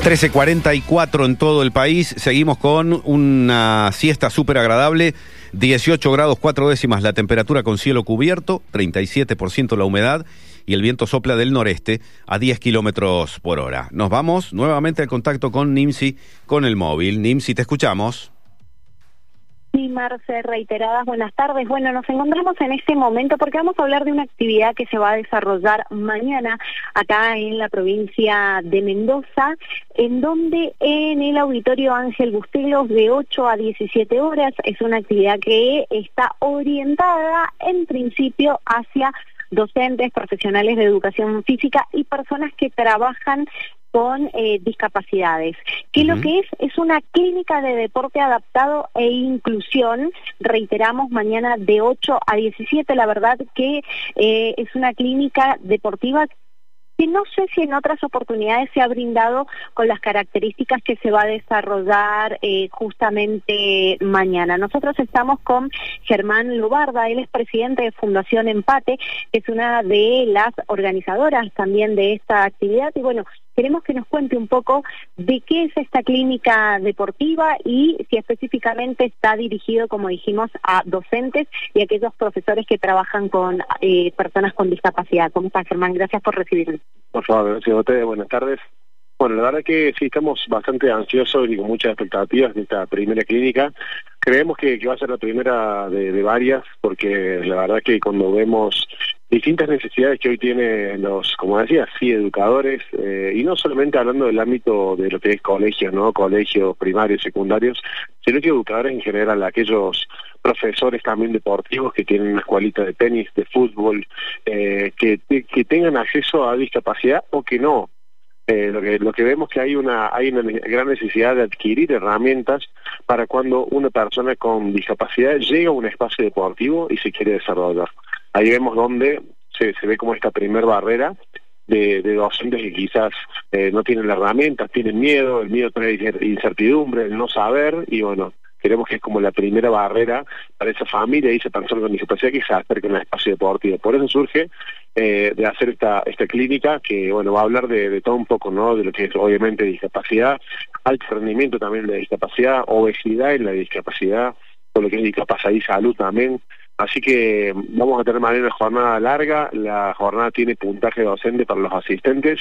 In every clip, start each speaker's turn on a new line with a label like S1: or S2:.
S1: 13:44 en todo el país. Seguimos con una siesta súper agradable. 18 grados 4 décimas la temperatura con cielo cubierto, 37% la humedad y el viento sopla del noreste a 10 kilómetros por hora. Nos vamos nuevamente al contacto con Nimsi con el móvil. Nimsi, te escuchamos.
S2: Sí, Marce, reiteradas buenas tardes. Bueno, nos encontramos en este momento porque vamos a hablar de una actividad que se va a desarrollar mañana acá en la provincia de Mendoza, en donde en el Auditorio Ángel Bustelos de 8 a 17 horas es una actividad que está orientada en principio hacia docentes, profesionales de educación física y personas que trabajan con discapacidades, que lo que es una clínica de deporte adaptado e inclusión. Reiteramos, mañana de 8 a 17, la verdad que es una clínica deportiva que no sé si en otras oportunidades se ha brindado con las características que se va a desarrollar justamente mañana. Nosotros estamos con Germán Lobarda, él es presidente de Fundación Empate, que es una de las organizadoras también de esta actividad, y bueno, queremos que nos cuente un poco de qué es esta clínica deportiva y si específicamente está dirigido, como dijimos, a docentes y a aquellos profesores que trabajan con personas con discapacidad. ¿Cómo está, Germán? Gracias por recibirnos.
S3: Por favor, gracias a ustedes. Buenas tardes. Bueno, la verdad que sí, estamos bastante ansiosos y con muchas expectativas de esta primera clínica. Creemos que va a ser la primera de varias, porque la verdad que cuando vemos distintas necesidades que hoy tienen los, como decía, sí, educadores, y no solamente hablando del ámbito de lo que es colegios, ¿no? Colegios primarios, secundarios, sino que educadores en general, aquellos profesores también deportivos que tienen una escuelita de tenis, de fútbol, que tengan acceso a discapacidad o que no. Lo que vemos que hay una gran necesidad de adquirir herramientas para cuando una persona con discapacidad llega a un espacio deportivo y se quiere desarrollar. Ahí vemos donde se ve como esta primer barrera de docentes que quizás no tienen las herramientas, tienen miedo, el miedo trae incertidumbre, el no saber, y bueno, queremos que es como la primera barrera para esa familia y esa persona con discapacidad que se acerque al espacio deportivo. Por eso surge de hacer esta clínica que, bueno, va a hablar de todo un poco, ¿no? De lo que es obviamente discapacidad, alto rendimiento también de discapacidad, obesidad en la discapacidad, todo lo que es discapacidad y salud también. Así que vamos a tener mañana una jornada larga. La jornada tiene puntaje docente para los asistentes.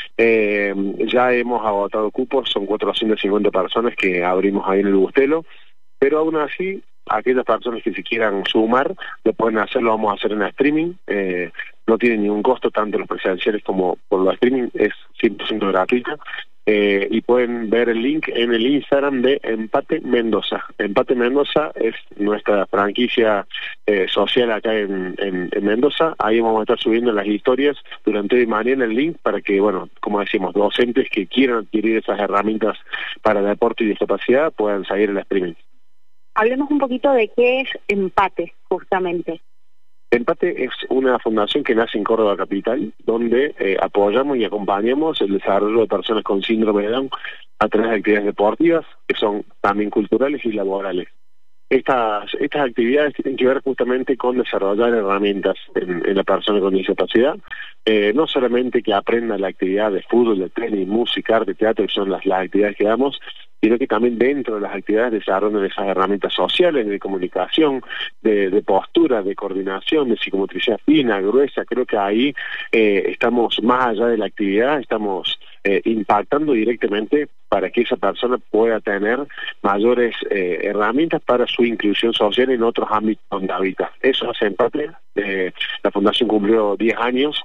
S3: Ya hemos agotado cupos, son 450 personas que abrimos ahí en el Bustelo, pero aún así, aquellas personas que se quieran sumar, lo pueden hacer, lo vamos a hacer en streaming. No tiene ningún costo, tanto los presenciales como por los streaming, es 100% gratuita. Y pueden ver el link en el Instagram de Empate Mendoza. Empate Mendoza es nuestra franquicia social acá en Mendoza. Ahí vamos a estar subiendo las historias durante hoy y mañana el link para que, bueno, como decimos, docentes que quieran adquirir esas herramientas para deporte y discapacidad puedan seguir el streaming.
S2: Hablemos un poquito de qué es Empate, justamente.
S3: Empate es una fundación que nace en Córdoba Capital, donde apoyamos y acompañamos el desarrollo de personas con síndrome de Down a través de actividades deportivas, que son también culturales y laborales. Estas actividades tienen que ver justamente con desarrollar herramientas en la persona con discapacidad, no solamente que aprenda la actividad de fútbol, de tenis, música, arte, teatro, que son las actividades que damos, sino que también dentro de las actividades desarrollan esas herramientas sociales, de comunicación, de postura, de coordinación, de psicomotricidad fina, gruesa. Creo que ahí estamos más allá de la actividad, estamos impactando directamente para que esa persona pueda tener mayores herramientas para su inclusión social en otros ámbitos donde habita. Eso hace Empate. La Fundación cumplió 10 años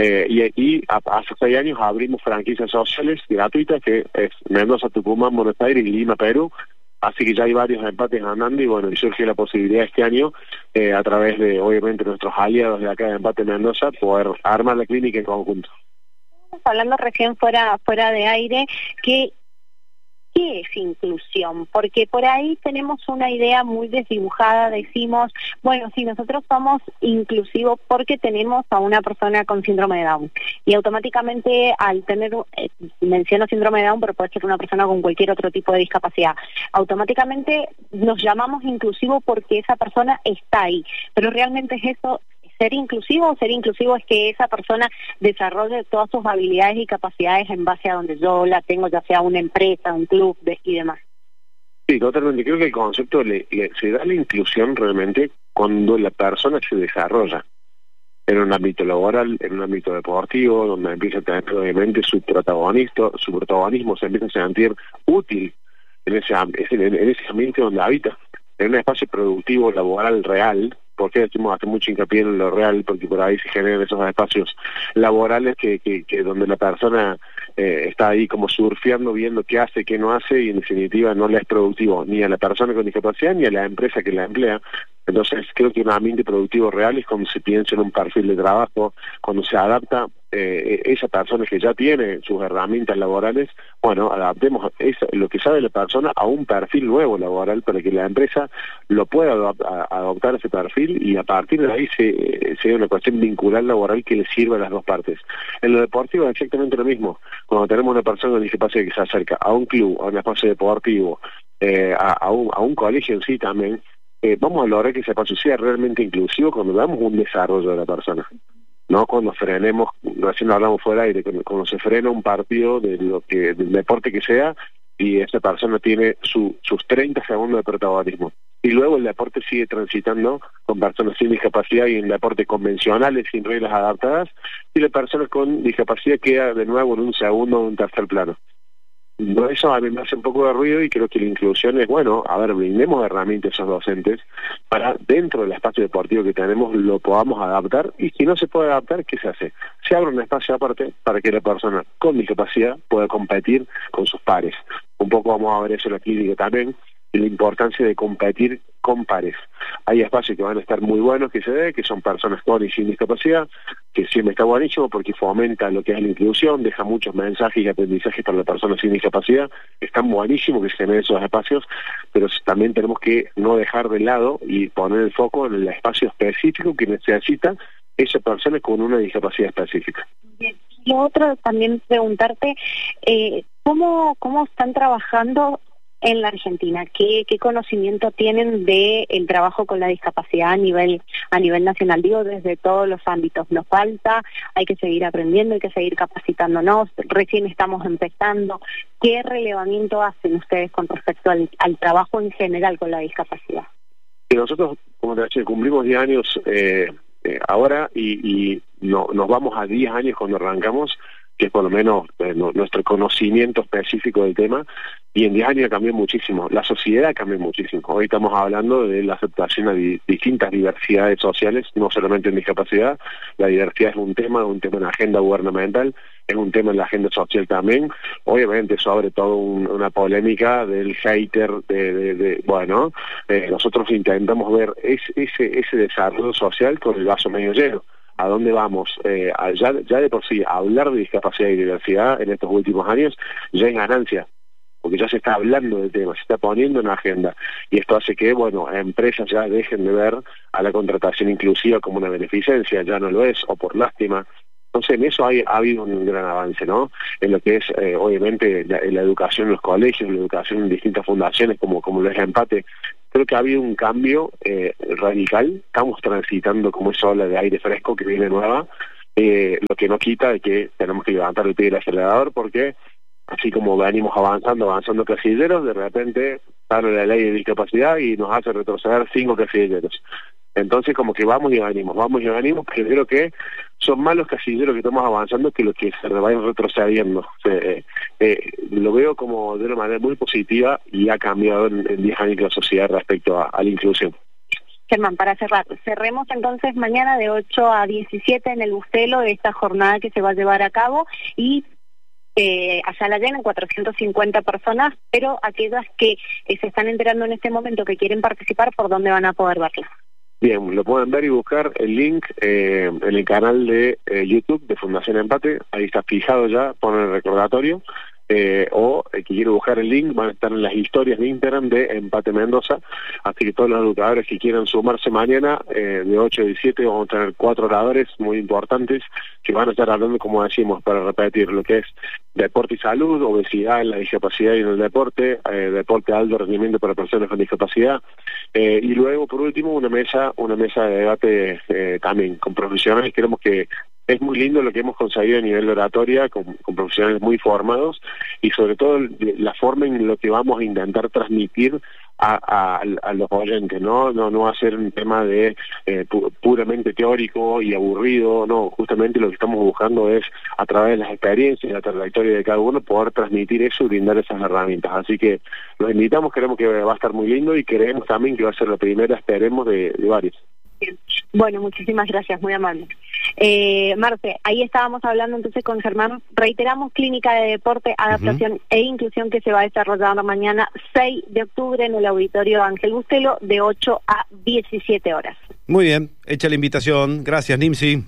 S3: y hace 6 años abrimos franquicias sociales gratuitas, que es Mendoza, Tucumán, Buenos Aires y Lima, Perú. Así que ya hay varios empates andando y bueno, y surge la posibilidad este año, a través de, obviamente, nuestros aliados de acá de Empate Mendoza, poder armar la clínica en conjunto.
S2: Hablando recién fuera de aire, ¿qué es inclusión? Porque por ahí tenemos una idea muy desdibujada, decimos, bueno, sí, nosotros somos inclusivos porque tenemos a una persona con síndrome de Down, y automáticamente al tener, menciono síndrome de Down, pero puede ser una persona con cualquier otro tipo de discapacidad, automáticamente nos llamamos inclusivos porque esa persona está ahí, pero realmente es eso. ser inclusivo es que esa persona desarrolle todas sus habilidades y capacidades en base a donde yo la tengo, ya sea una empresa, un club y demás.
S3: Sí, totalmente. Creo que el concepto se da la inclusión realmente cuando la persona se desarrolla en un ámbito laboral, en un ámbito deportivo, donde empieza a tener obviamente su protagonismo se empieza a sentir útil en ese ambiente donde habita, en un espacio productivo laboral real. Porque decimos hace mucho hincapié en lo real, porque por ahí se generan esos espacios laborales que donde la persona está ahí como surfeando, viendo qué hace, qué no hace, y en definitiva no le es productivo ni a la persona con discapacidad ni a la empresa que la emplea. Entonces creo que un ambiente productivo real es cuando se piensa en un perfil de trabajo, cuando se adapta esa persona que ya tiene sus herramientas laborales, bueno, adaptemos lo que sabe la persona a un perfil nuevo laboral para que la empresa lo pueda adoptar ese perfil, y a partir de ahí sea una cuestión vincular laboral que le sirva a las dos partes. En lo deportivo es exactamente lo mismo. Cuando tenemos una persona con discapacidad que se acerca a un club, a un espacio deportivo, a un colegio en sí también, vamos a lograr que ese espacio sea realmente inclusivo cuando veamos un desarrollo de la persona. No cuando frenemos, recién hablamos fuera de aire, cuando se frena un partido del deporte que sea, y esa persona tiene sus 30 segundos de protagonismo. Y luego el deporte sigue transitando con personas sin discapacidad y en deporte convencionales, sin reglas adaptadas, y la persona con discapacidad queda de nuevo en un segundo o un tercer plano. Eso a mí me hace un poco de ruido, y creo que la inclusión es, bueno, a ver, brindemos herramientas a esos docentes para, dentro del espacio deportivo que tenemos, lo podamos adaptar, y si no se puede adaptar, ¿qué se hace? Se abre un espacio aparte para que la persona con discapacidad pueda competir con sus pares. Un poco vamos a ver eso en la clínica también, y la importancia de competir con pares. Hay espacios que van a estar muy buenos que se ve, que son personas con y sin discapacidad, que siempre está buenísimo porque fomenta lo que es la inclusión, deja muchos mensajes y aprendizajes para la persona sin discapacidad. Están buenísimos que se generen esos espacios, pero también tenemos que no dejar de lado y poner el foco en el espacio específico que necesita esa persona con una discapacidad específica.
S2: Bien. Lo otro, también preguntarte, ¿cómo están trabajando en la Argentina? ¿Qué conocimiento tienen de el trabajo con la discapacidad a nivel nacional? Digo, desde todos los ámbitos. Nos falta, hay que seguir aprendiendo, hay que seguir capacitándonos, recién estamos empezando. ¿Qué relevamiento hacen ustedes con respecto al trabajo en general con la discapacidad?
S3: Y nosotros, como te decía, cumplimos 10 años ahora, y nos vamos a 10 años cuando arrancamos, que es por lo menos nuestro conocimiento específico del tema, y en 10 años cambió muchísimo, la sociedad cambió muchísimo. Hoy estamos hablando de la aceptación a distintas diversidades sociales, no solamente en discapacidad. La diversidad es un tema en la agenda gubernamental, es un tema en la agenda social también. Obviamente eso abre toda una polémica del hater, bueno, nosotros intentamos ver ese desarrollo social con el vaso medio lleno. ¿A dónde vamos? Ya de por sí, hablar de discapacidad y diversidad en estos últimos años ya es ganancia, porque ya se está hablando del tema, se está poniendo en la agenda, y esto hace que, bueno, empresas ya dejen de ver a la contratación inclusiva como una beneficencia, ya no lo es, o por lástima. Entonces en eso ha habido un gran avance, ¿no? En lo que es, obviamente, la educación en los colegios, la educación en distintas fundaciones, como lo es Empate. Creo que ha habido un cambio radical. Estamos transitando como esa ola de aire fresco que viene nueva, lo que no quita de que tenemos que levantar el pie del acelerador, porque así como venimos avanzando casilleros, de repente sale la ley de discapacidad y nos hace retroceder 5 casilleros. Entonces como que vamos y venimos, pero creo que son más los casilleros que estamos avanzando que los que se vayan retrocediendo. Lo veo como de una manera muy positiva, y ha cambiado en 10 años la sociedad respecto a la inclusión.
S2: Germán, para cerrar, cerremos entonces mañana de 8 a 17 en el Bustelo esta jornada que se va a llevar a cabo, y allá la llenan 450 personas, pero aquellas que se están enterando en este momento que quieren participar, ¿por dónde van a poder verla?
S3: Bien, lo pueden ver y buscar el link en el canal de YouTube de Fundación Empate. Ahí está fijado ya, ponen el recordatorio. o que quiere buscar el link, van a estar en las historias de Instagram de Empate Mendoza, así que todos los educadores que quieran sumarse mañana, de 8 a 17, vamos a tener 4 oradores muy importantes que van a estar hablando, como decimos, para repetir lo que es deporte y salud, obesidad en la discapacidad y en el deporte, deporte de alto rendimiento para personas con discapacidad, y luego, por último, una mesa de debate también con profesionales. Creemos que es muy lindo lo que hemos conseguido a nivel de oratoria, con profesionales muy formados, y sobre todo la forma en lo que vamos a intentar transmitir a los oyentes, no hacer un tema de puramente teórico y aburrido, no, justamente lo que estamos buscando es, a través de las experiencias y la trayectoria de cada uno, poder transmitir eso y brindar esas herramientas. Así que los invitamos, creemos que va a estar muy lindo y creemos también que va a ser la primera, esperemos, de varios.
S2: Bueno, muchísimas gracias, muy amable. Marce, ahí estábamos hablando entonces con Germán. Reiteramos, Clínica de Deporte, Adaptación e Inclusión, que se va a desarrollar mañana 6 de octubre en el Auditorio Ángel Bustelo, de 8 a 17 horas.
S1: Muy bien, hecha la invitación. Gracias, Nimsi.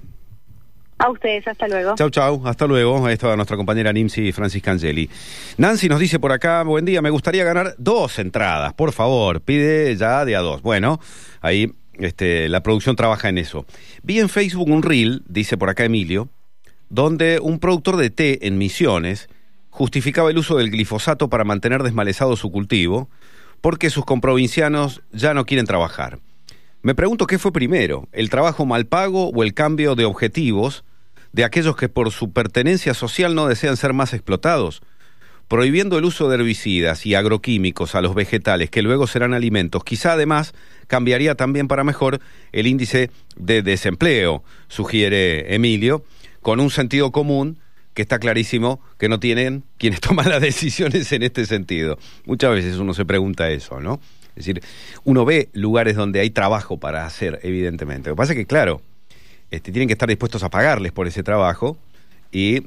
S2: A ustedes, hasta luego.
S1: Chau, hasta luego. Ahí estaba nuestra compañera Nimsi Francisca Angeli. Nancy nos dice por acá: buen día, me gustaría ganar 2 entradas, por favor. Pide ya de a 2. Bueno, ahí la producción trabaja en eso. Vi en Facebook un reel, dice por acá Emilio, donde un productor de té en Misiones justificaba el uso del glifosato para mantener desmalezado su cultivo, porque sus comprovincianos ya no quieren trabajar. Me pregunto qué fue primero, el trabajo mal pago o el cambio de objetivos de aquellos que por su pertenencia social no desean ser más explotados. Prohibiendo el uso de herbicidas y agroquímicos a los vegetales que luego serán alimentos, quizá además cambiaría también para mejor el índice de desempleo, sugiere Emilio, con un sentido común que está clarísimo que no tienen quienes toman las decisiones en este sentido. Muchas veces uno se pregunta eso, ¿no? Es decir, uno ve lugares donde hay trabajo para hacer, evidentemente. Lo que pasa es que, claro, tienen que estar dispuestos a pagarles por ese trabajo y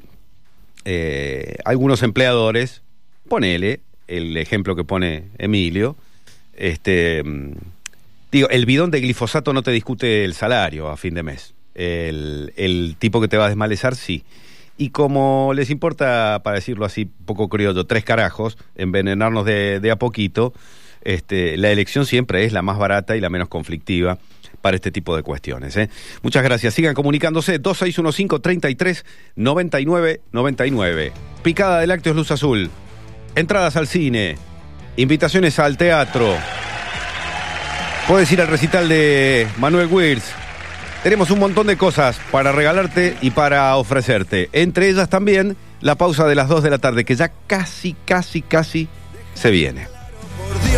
S1: algunos empleadores, ponele el ejemplo que pone Emilio, el bidón de glifosato no te discute el salario a fin de mes, el tipo que te va a desmalezar sí, y como les importa, para decirlo así poco criollo, 3 carajos envenenarnos de a poquito, la elección siempre es la más barata y la menos conflictiva para este tipo de cuestiones. Muchas gracias. Sigan comunicándose. 2615-33-99-99. Picada de lácteos Luz Azul. Entradas al cine. Invitaciones al teatro. Puedes ir al recital de Manuel Wirtz. Tenemos un montón de cosas para regalarte y para ofrecerte. Entre ellas también la pausa de las 2 de la tarde, que ya casi se viene.